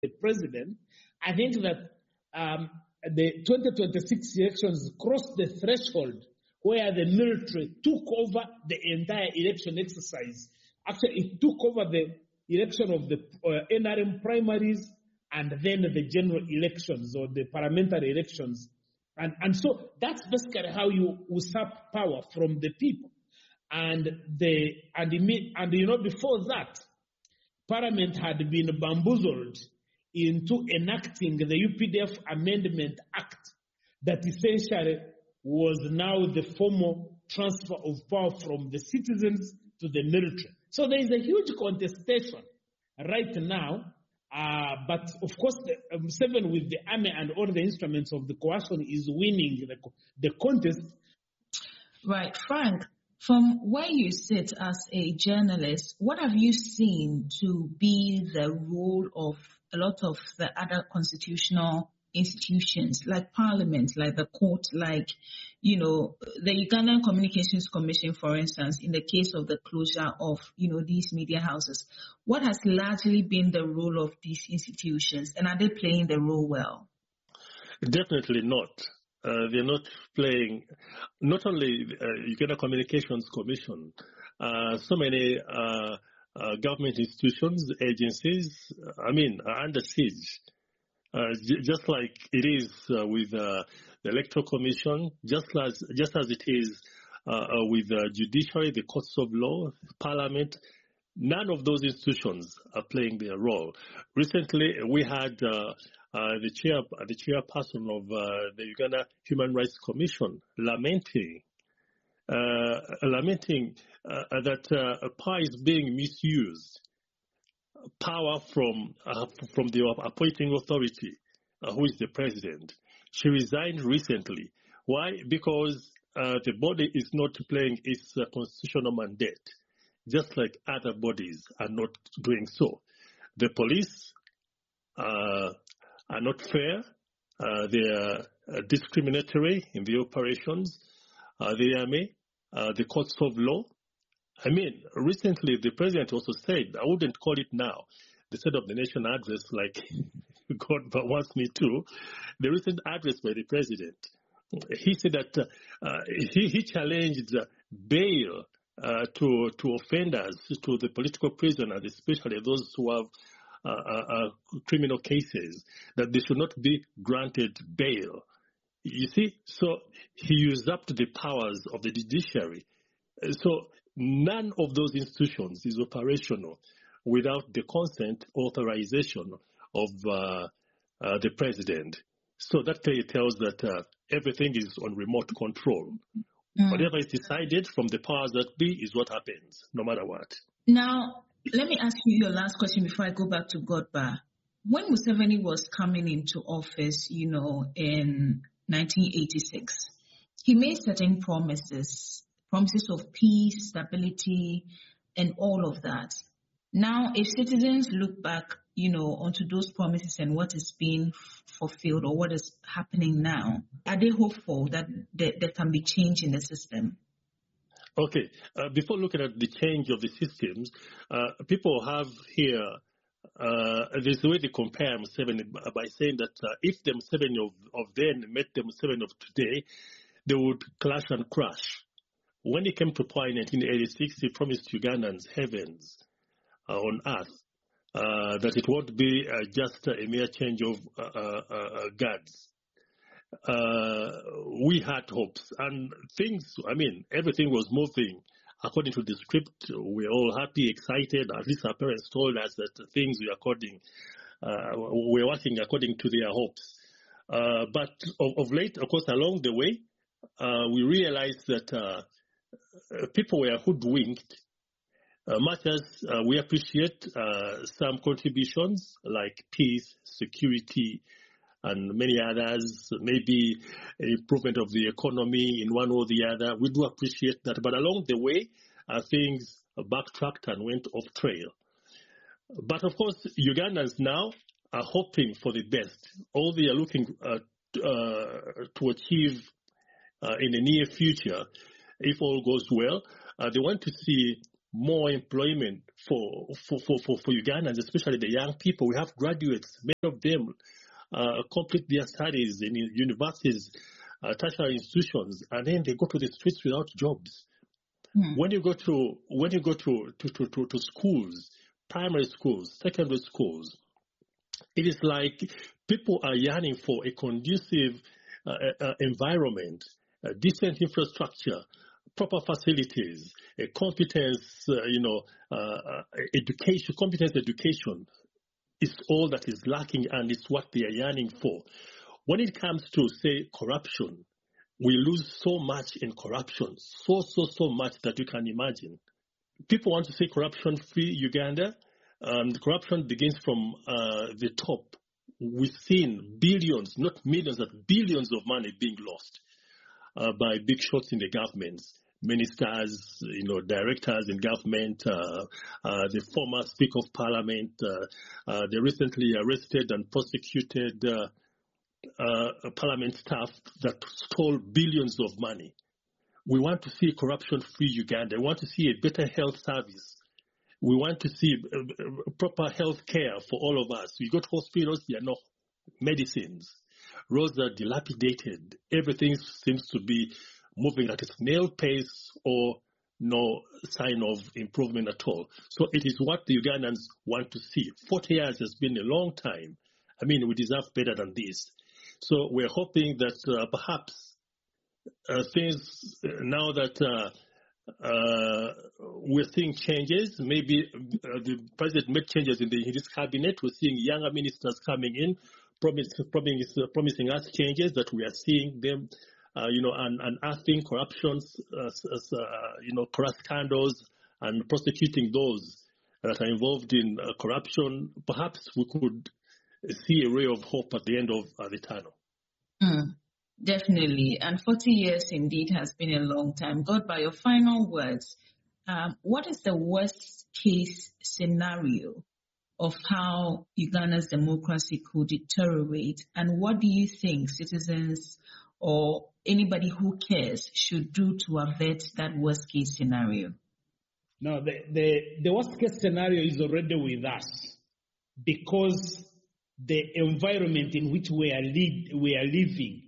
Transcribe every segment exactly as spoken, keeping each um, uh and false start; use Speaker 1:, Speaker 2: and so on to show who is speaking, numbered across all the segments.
Speaker 1: the president, I think that um, the twenty twenty-six elections crossed the threshold where the military took over the entire election exercise. Actually, it took over the election of the uh, N R M primaries and then the general elections or the parliamentary elections. And, and so that's basically how you usurp power from the people. And, the, and, and you know, before that, Parliament had been bamboozled into enacting the U P D F Amendment Act that essentially was now the formal transfer of power from the citizens to the military. So there is a huge contestation right now, uh, but of course the um, Seven with the army and all the instruments of the coercion is winning the, the contest.
Speaker 2: Right, Frank. From where you sit as a journalist, what have you seen to be the role of a lot of the other constitutional institutions, like Parliament, like the court, like, you know, the Ugandan Communications Commission, for instance, in the case of the closure of, you know, these media houses? What has largely been the role of these institutions, and are they playing the role well?
Speaker 3: Definitely not. Uh, they're not playing, not only uh, Uganda Communications Commission, uh, so many uh, uh, government institutions, agencies, I mean, are under siege. Uh, j- just like it is uh, with uh, the Electoral Commission, just as, just as it is uh, uh, with the judiciary, the courts of law, Parliament, none of those institutions are playing their role. Recently, we had uh, Uh, the chair, the chairperson of uh, the Uganda Human Rights Commission lamenting, uh, lamenting uh, that uh, power is being misused, power from uh, from the appointing authority, uh, who is the president. She resigned recently. Why? Because uh, the body is not playing its uh, constitutional mandate, just like other bodies are not doing so. The police Uh, are not fair, uh, they are uh, discriminatory in the operations, uh, the army, uh, the courts of law. I mean, recently the president also said, I wouldn't call it now, the State of the Nation address like God wants me to, the recent address by the president. He said that uh, uh, he, he challenged uh, bail uh, to, to offenders, to the political prisoners, especially those who have Uh, uh, uh, criminal cases, that they should not be granted bail. You see, so he usurped the powers of the judiciary. So none of those institutions is operational without the consent, authorization of uh, uh, the president. So that clearly tells that uh, everything is on remote control. Mm. Whatever is decided from the powers that be is what happens, no matter what.
Speaker 2: Now, let me ask you your last question before I go back to Godbar. When Museveni was coming into office, you know, in nineteen eighty-six, he made certain promises, promises of peace, stability, and all of that. Now, if citizens look back, you know, onto those promises and what is being f- fulfilled or what is happening now, are they hopeful that there, there can be change in the system?
Speaker 3: Okay, uh, before looking at the change of the systems, uh, people have here, uh, there's a way they compare Museveni by saying that uh, if the Museveni of, of then met the Museveni of today, they would clash and crash. When he came to power in nineteen eighty-six, he promised Ugandans heavens uh, on earth, uh, that it won't be uh, just a mere change of uh, uh, uh, guards. Uh, we had hopes and things, I mean, everything was moving according to the script. We were all happy, excited. At least our parents told us that things were according, uh, we were working according to their hopes. Uh, but of, of late, of course, along the way, uh, we realized that uh, people were hoodwinked. Uh, much as uh, we appreciate uh, some contributions like peace, security, and many others, maybe improvement of the economy in one or the other. We do appreciate that. But along the way, uh, things backtracked and went off trail. But of course, Ugandans now are hoping for the best. All they are looking uh, uh, to achieve uh, in the near future, if all goes well, uh, they want to see more employment for, for, for, for, for Ugandans, especially the young people. We have graduates, many of them uh, complete their studies in universities, uh, tertiary institutions, and then they go to the streets without jobs. Mm. When you go to when you go to, to, to, to, to schools, primary schools, secondary schools, it is like people are yearning for a conducive uh, uh, environment, uh, decent infrastructure, proper facilities, a competence, uh, you know, uh, education, competence education is all that is lacking, and it's what they are yearning for. When it comes to, say, corruption, we lose so much in corruption, so, so, so much that you can imagine. People want to see corruption-free Uganda. Um, the corruption begins from uh, the top. We've seen billions, not millions, but billions of money being lost uh, by big shots in the governments. Ministers, you know, directors in government, uh, uh, the former Speaker of Parliament, uh, uh, the recently arrested and prosecuted uh, uh, Parliament staff that stole billions of money. We want to see corruption-free Uganda. We want to see a better health service. We want to see uh, proper health care for all of us. We go to hospitals, there are no medicines. Roads are dilapidated. Everything seems to be moving at a snail pace or no sign of improvement at all. So it is what the Ugandans want to see. forty years has been a long time. I mean, we deserve better than this. So we're hoping that uh, perhaps uh, things, uh, now that uh, uh, we're seeing changes, maybe uh, the president made changes in, the, in his cabinet. We're seeing younger ministers coming in, promise, promising, promising us changes that we are seeing them Uh, you know, and, and unearthing corruptions, uh, uh, you know, corrupt scandals, and prosecuting those that are involved in uh, corruption. Perhaps we could see a ray of hope at the end of uh, the tunnel.
Speaker 2: Mm, definitely. And forty years indeed has been a long time. God, by your final words, um, what is the worst case scenario of how Uganda's democracy could deteriorate? And what do you think citizens or anybody who cares should do to avert that worst case scenario?
Speaker 1: No, the, the, the worst case scenario is already with us, because the environment in which we are, lead, we are living,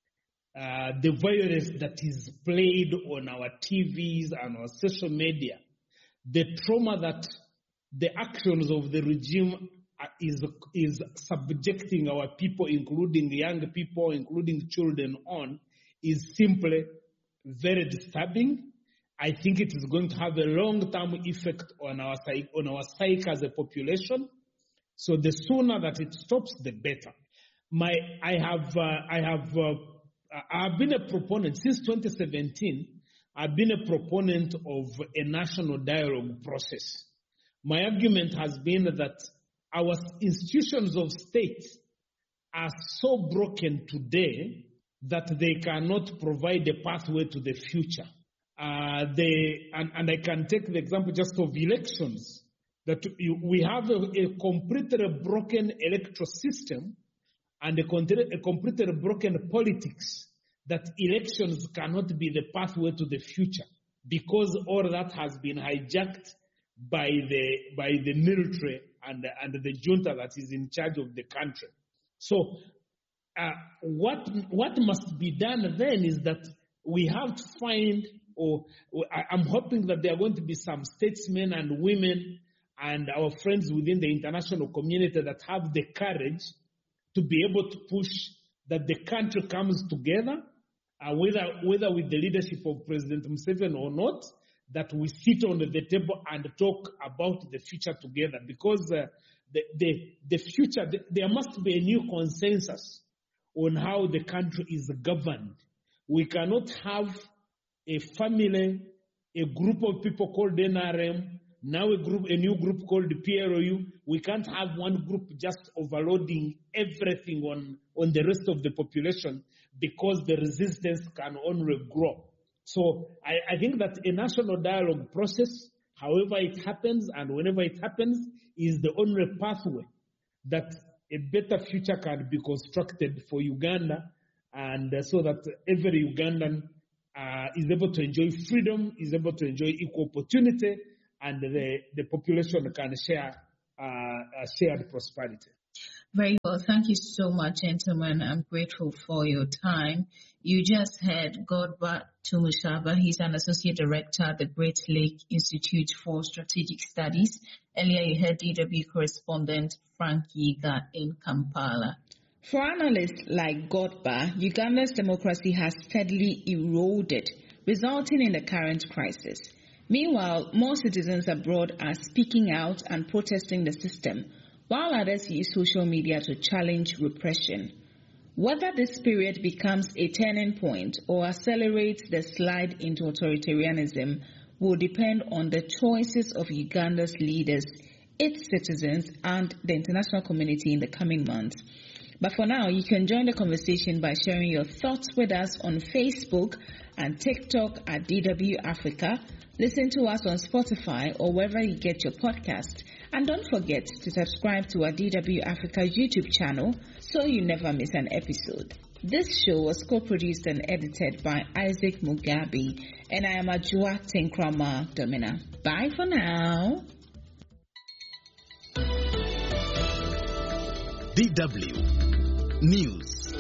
Speaker 1: uh, the violence that is played on our T Vs and our social media, the trauma that the actions of the regime is is subjecting our people, including young people, including children, on, is simply very disturbing. I think it is going to have a long-term effect on our on our psyche as a population. So the sooner that it stops, the better. My, I have, uh, I have, uh, I've been a proponent since twenty seventeen. I've been a proponent of a national dialogue process. My argument has been that our institutions of state are so broken today that they cannot provide a pathway to the future. Uh, they, and, and I can take the example just of elections, that you, we have a, a completely broken electoral system and a, a completely broken politics, that elections cannot be the pathway to the future, because all that has been hijacked by the by the military and, and the junta that is in charge of the country. So uh, what what must be done then is that we have to find, or I'm hoping that there are going to be some statesmen and women and our friends within the international community that have the courage to be able to push that the country comes together, uh, whether whether with the leadership of President Museveni or not, that we sit on the table and talk about the future together. Because uh, the, the, the future, the, there must be a new consensus on how the country is governed. We cannot have a family, a group of people called N R M, now a group, a new group called P L O U. We can't have one group just overloading everything on, on the rest of the population, because the resistance can only grow. So I, I think that a national dialogue process, however it happens and whenever it happens, is the only pathway that a better future can be constructed for Uganda, and uh, so that every Ugandan uh, is able to enjoy freedom, is able to enjoy equal opportunity, and the, the population can share uh, uh, shared prosperity.
Speaker 2: Very well. Thank you so much, gentlemen. I'm grateful for your time. You just heard Godba Tumushaba. He's an associate director at the Great Lake Institute for Strategic Studies. Earlier, you heard D W correspondent Frank Yiga in Kampala. For analysts like Godba, Uganda's democracy has steadily eroded, resulting in the current crisis. Meanwhile, more citizens abroad are speaking out and protesting the system, while others use social media to challenge repression. Whether this period becomes a turning point or accelerates the slide into authoritarianism will depend on the choices of Uganda's leaders, its citizens, and the international community in the coming months. But for now, you can join the conversation by sharing your thoughts with us on Facebook and TikTok at D W Africa. Listen to us on Spotify or wherever you get your podcast. And don't forget to subscribe to our D W Africa YouTube channel so you never miss an episode. This show was co-produced and edited by Isaac Mugabe, and I am Ajua Tinkrama Domina. Bye for now.
Speaker 4: D W News.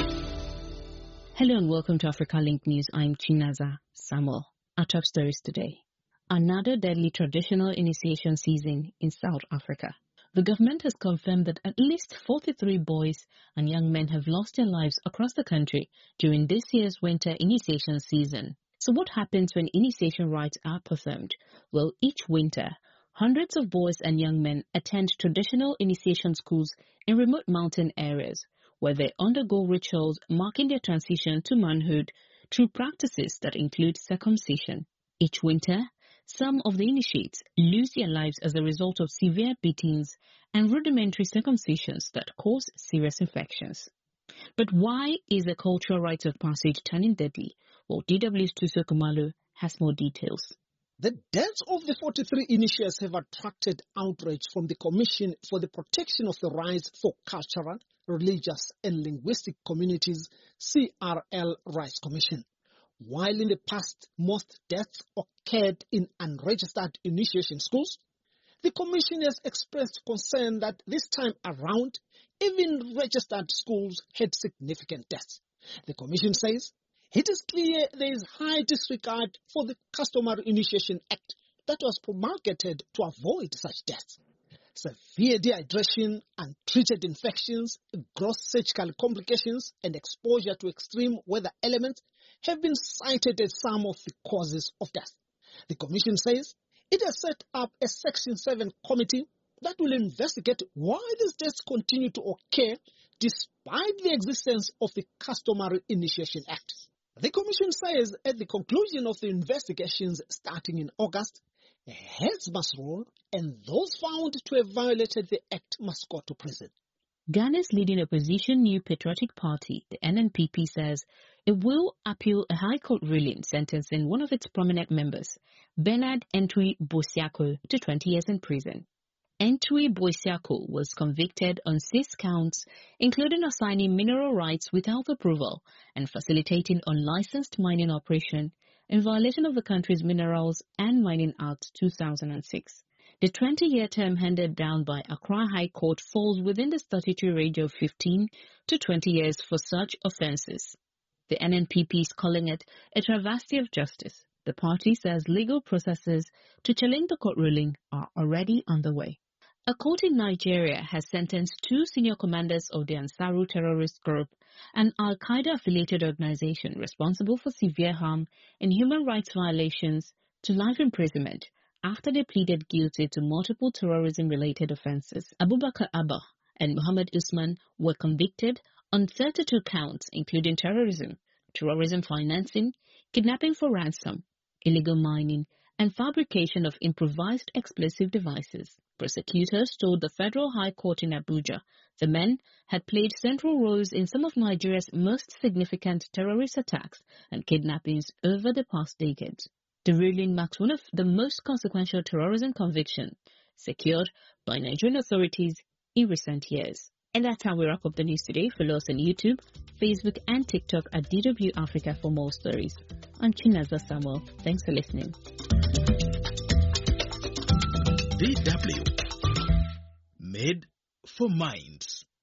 Speaker 5: Hello and welcome to Africa Link News. I'm Chinaza Samuel. Our top stories today. Another deadly traditional initiation season in South Africa. The government has confirmed that at least forty-three boys and young men have lost their lives across the country during this year's winter initiation season. So what happens when initiation rites are performed? Well, each winter, hundreds of boys and young men attend traditional initiation schools in remote mountain areas where they undergo rituals marking their transition to manhood through practices that include circumcision. Each winter, some of the initiates lose their lives as a result of severe beatings and rudimentary circumcisions that cause serious infections. But why is the cultural rites of passage turning deadly? Well, D W's Tuso Kumalo has more details.
Speaker 6: The deaths of the forty-three initiates have attracted outrage from the Commission for the Protection of the Rights for Cultural, Religious and Linguistic Communities, C R L Rights Commission. While in the past most deaths occurred in unregistered initiation schools, the Commission has expressed concern that this time around, even registered schools had significant deaths. The Commission says it is clear there is high disregard for the Customary Initiation Act that was promulgated to avoid such deaths. Severe dehydration, untreated infections, gross surgical complications, and exposure to extreme weather elements have been cited as some of the causes of death. The Commission says it has set up a Section seven committee that will investigate why these deaths continue to occur despite the existence of the Customary Initiation Act. The Commission says at the conclusion of the investigations starting in August, heads must rule and those found to have violated the Act must go to prison.
Speaker 5: Ghana's leading opposition New Patriotic Party, the N N P P, says it will appeal a High Court ruling sentencing one of its prominent members, Bernard Entwi Bosiako, to twenty years in prison. Entwi Bosiako was convicted on six counts, including assigning mineral rights without approval and facilitating unlicensed mining operation in violation of the country's Minerals and Mining Act two thousand six. The twenty-year term handed down by Accra High Court falls within the statutory range of fifteen to twenty years for such offences. The N N P P is calling it a travesty of justice. The party says legal processes to challenge the court ruling are already underway. A court in Nigeria has sentenced two senior commanders of the Ansaru terrorist group, an Al-Qaeda-affiliated organization responsible for severe harm and human rights violations, to life imprisonment after they pleaded guilty to multiple terrorism-related offenses. Abubakar Abba and Muhammad Usman were convicted on thirty-two counts, including terrorism, terrorism financing, kidnapping for ransom, illegal mining, and fabrication of improvised explosive devices. Prosecutors told the Federal High Court in Abuja the men had played central roles in some of Nigeria's most significant terrorist attacks and kidnappings over the past decades. The ruling marks one of the most consequential terrorism convictions secured by Nigerian authorities in recent years. And that's how we wrap up the news today. Follow us on YouTube, Facebook, and TikTok at D W Africa for more stories. I'm Chinaza Samuel. Thanks for listening.
Speaker 4: D W. Made for minds.